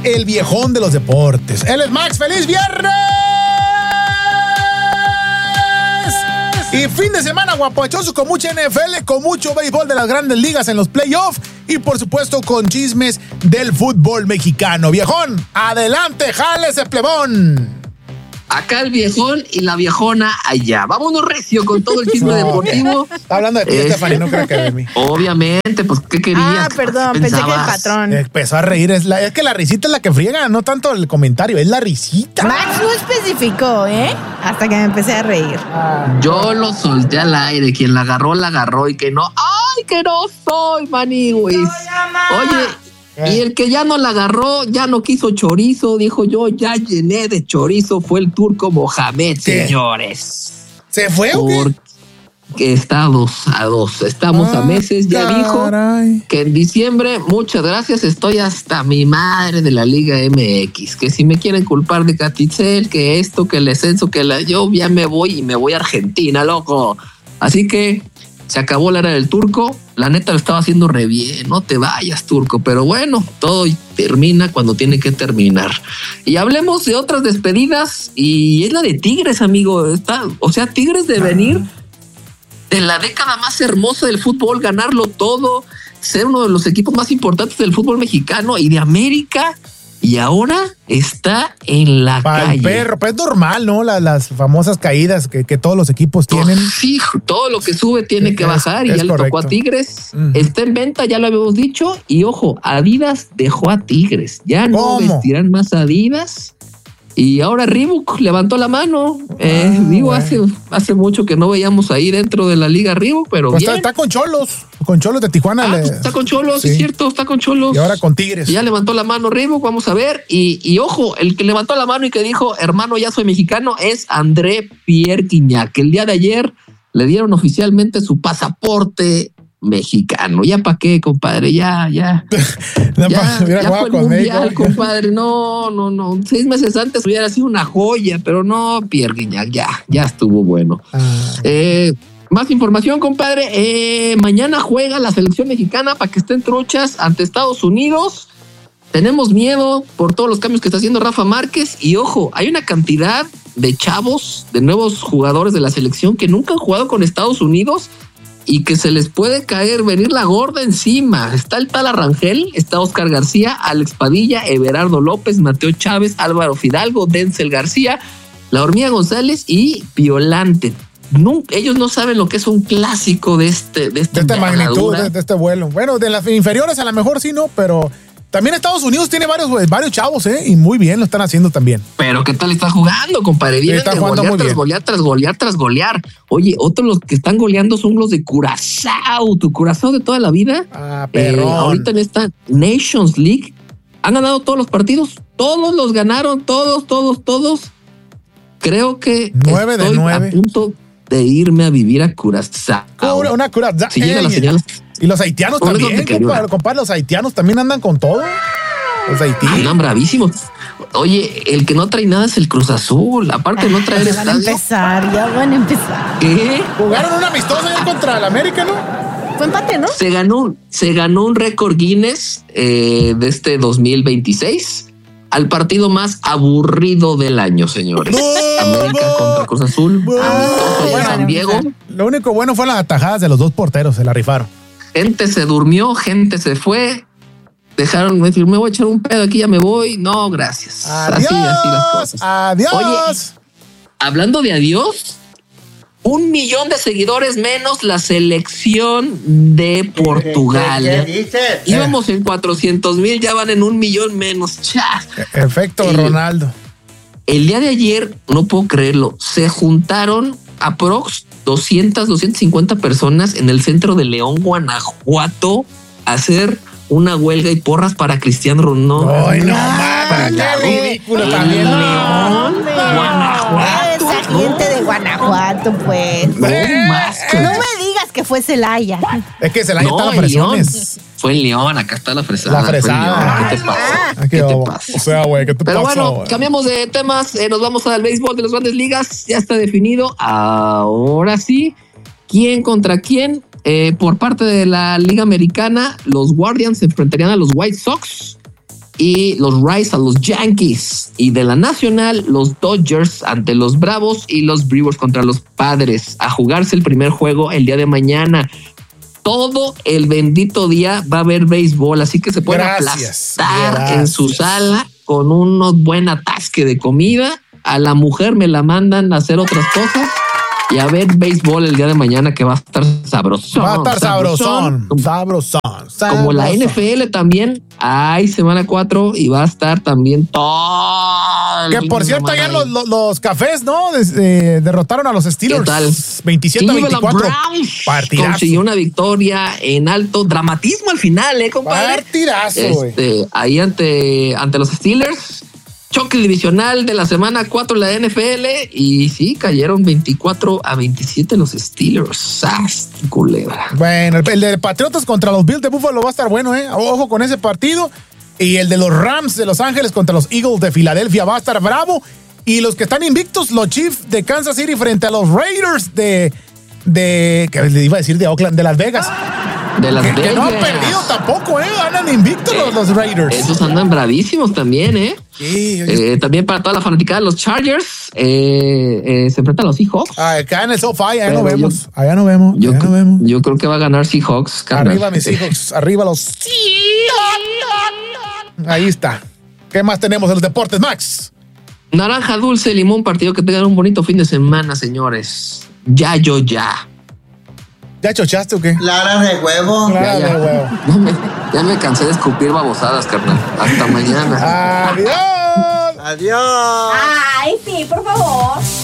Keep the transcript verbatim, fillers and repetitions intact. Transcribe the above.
el viejón de los deportes. Él es Max. ¡Feliz viernes! Y fin de semana guapachoso con mucha N F L, con mucho béisbol de las grandes ligas en los playoffs y por supuesto con chismes del fútbol mexicano. Viejón, adelante, jale ese plebón. Acá el viejón y la viejona allá. Vámonos recio con todo el chisme no, deportivo. Está hablando de ti, eh, Stephanie, no creo que de mí. Obviamente, pues, ¿qué querías? Ah, perdón, ¿Qué pensé que el patrón. Empezó a reír. Es, la, es que la risita es la que friega, no tanto el comentario, es la risita. Max no especificó, ¿eh? Hasta que me empecé a reír. Yo lo solté al aire. Quien la agarró, la agarró y que no. ¡Ay, que no soy, maniwis! Oye... Y el que ya no la agarró, ya no quiso chorizo, dijo yo, ya llené de chorizo, fue el turco Mohamed, ¿qué? Señores. ¿Se fue o qué? Que está dos a dos, estamos ah, a meses, ya caray. Dijo que en diciembre, muchas gracias, estoy hasta mi madre de la Liga M X, que si me quieren culpar de Catitzel, que esto, que el descenso, que la yo ya me voy y me voy a Argentina, loco. Así que... se acabó la era del turco, la neta lo estaba haciendo re bien, no te vayas turco, pero bueno, todo termina cuando tiene que terminar. Y hablemos de otras despedidas y es la de Tigres, amigo, está, o sea, Tigres de venir de la década más hermosa del fútbol, ganarlo todo, ser uno de los equipos más importantes del fútbol mexicano y de América. Y ahora está en la Para calle. El perro, pues es normal, ¿no? Las, las famosas caídas que, que todos los equipos tienen. Sí, todo lo que sube tiene es, que bajar y ya correcto. Le tocó a Tigres. Uh-huh. Está en venta, ya lo habíamos dicho. Y ojo, Adidas dejó a Tigres. Ya no ¿Cómo? Vestirán más Adidas. Y ahora Reebok levantó la mano. Ah, eh, digo, bueno. hace, hace mucho que no veíamos ahí dentro de la liga Reebok, pero pues bien. Está, está con Cholos, con Cholos de Tijuana. Ah, le... Está con Cholos, sí. Es cierto, está con Cholos. Y ahora con Tigres. Y ya levantó la mano Reebok, vamos a ver. Y, y ojo, el que levantó la mano y que dijo, hermano, ya soy mexicano, es André Pierre Guignac. El día de ayer le dieron oficialmente su pasaporte mexicano. ¿Ya para qué, compadre? Ya, ya. no, ya pa, ya fue el mundial, compadre. No, no, no. Seis meses antes hubiera sido una joya, pero no, Pierre Guignac, ya, ya estuvo bueno. Ah. Eh, más información, compadre. Eh, mañana juega la selección mexicana para que estén truchas ante Estados Unidos. Tenemos miedo por todos los cambios que está haciendo Rafa Márquez. Y ojo, hay una cantidad de chavos, de nuevos jugadores de la selección que nunca han jugado con Estados Unidos y que se les puede caer, venir la gorda encima. Está el tal Arrangel, está Oscar García, Alex Padilla, Everardo López, Mateo Chávez, Álvaro Fidalgo, Denzel García, La Hormiga González y Violante. No, ellos no saben lo que es un clásico de este de, este de esta magnitud, de, de este vuelo. Bueno, de las inferiores a lo mejor sí, no, pero también Estados Unidos tiene varios, varios chavos, ¿eh? Y muy bien lo están haciendo también. Pero ¿qué tal está jugando, compadre? Vienen de golear tras golear, tras golear, tras golear. Oye, otros los que están goleando son los de Curazao, tu Curazao de toda la vida. Ah, pero eh, ahorita en esta Nations League han ganado todos los partidos. Todos los ganaron, todos, todos, todos. Creo que nueve estoy de nueve. a punto de irme a vivir a Curazao. Una, una Curazao. Si llega la señal. Y los haitianos también, compadre, compadre, los haitianos también andan con todo. Los haitianos. Andan bravísimos. Oye, el que no trae nada es el Cruz Azul. Aparte de no traer estadio. Ya van a empezar, ya van a empezar. ¿Qué? Jugaron una amistosa contra el América, ¿no? Fue empate, ¿no? Se ganó, se ganó un récord Guinness eh, de este dos mil veintiséis al partido más aburrido del año, señores. No, América no. contra Cruz Azul. No. Amistoso de San Diego. Lo único bueno fue las atajadas de los dos porteros, se la rifaron. Gente se durmió, gente se fue. Dejaron decir, me voy a echar un pedo aquí, ya me voy. No, gracias. Adiós. Así, así las cosas. Adiós. Oye, hablando de adiós, un millón de seguidores menos la selección de Portugal. ¿Qué, qué, qué dices? Íbamos en cuatrocientos mil, ya van en un millón menos. Chá. Efecto el, Ronaldo. El día de ayer, no puedo creerlo, se juntaron aprox doscientas, doscientas cincuenta personas en el centro de León, Guanajuato, a hacer una huelga y porras para Cristiano Ronaldo. Ay, no, man, qué ridículo también. León, Guanajuato. Esa gente de Guanajuato, pues. No, más que... no me digas que fue Celaya. Es que Celaya no, está la presiones. Fue en León, acá está la fresada. La fresada. ¿Qué te pasa? Ah, ¿Qué te pasa? O sea, güey, ¿qué te Pero pasa? bueno, Wey? Cambiamos de temas. Eh, nos vamos al béisbol de las grandes ligas. Ya está definido. Ahora sí. ¿Quién contra quién? Eh, por parte de la Liga Americana, los Guardians se enfrentarían a los White Sox. y los Rays a los Yankees. Y de la Nacional, los Dodgers ante los Bravos y los Brewers contra los Padres. A jugarse el primer juego el día de mañana. Todo el bendito día va a haber béisbol, así que se pueden Gracias. aplastar Gracias. en su sala con un buen atasque de comida. A la mujer me la mandan a hacer otras cosas y a ver béisbol el día de mañana, que va a estar sabrosón. Va a estar sabrosón. Sabrosón. sabrosón. Como la N F L también hay semana cuatro y va a estar también todo. Que por cierto, ayer los, los, los cafés, ¿no? Des, eh, derrotaron a los Steelers. ¿Qué tal? veintisiete a veinticuatro. Partidazo. Consiguió una victoria en alto. Dramatismo al final, ¿eh, compadre? Partidazo, güey. Este, ahí ante, ante los Steelers. Choque divisional de la semana cuatro en la N F L. Y sí, cayeron veinticuatro a veintisiete los Steelers. ¡Sas, culebra! Bueno, el, el de Patriotas contra los Bills de Buffalo va a estar bueno, ¿eh? Ojo con ese partido. Y el de los Rams de Los Ángeles contra los Eagles de Filadelfia va a estar bravo. Y los que están invictos, los Chiefs de Kansas City frente a los Raiders de... de ¿qué le iba a decir? De Oakland, de Las Vegas. De Las que, Vegas. Que no han perdido tampoco, ¿eh? Andan invictos eh, los, los Raiders. Esos andan bravísimos también, ¿eh? Sí, eh también para toda la fanaticada de los Chargers, eh, eh, se enfrentan a los Seahawks. Ah, acá en el sofá, allá no vemos. Yo, allá no vemos. Yo, allá no vemos. Yo creo que va a ganar Seahawks. Carnal. Arriba mis Seahawks. Arriba los Seahawks. Ahí está. ¿Qué más tenemos en los deportes, Max? Naranja dulce, limón, partido. Que tengan un bonito fin de semana, señores. Ya, yo, ya. ¿Ya chochaste o qué? Claras de huevo. Claras de huevo. Ya me, ya me cansé de escupir babosadas, carnal. Hasta mañana. Adiós. Adiós. Ay, sí, por favor.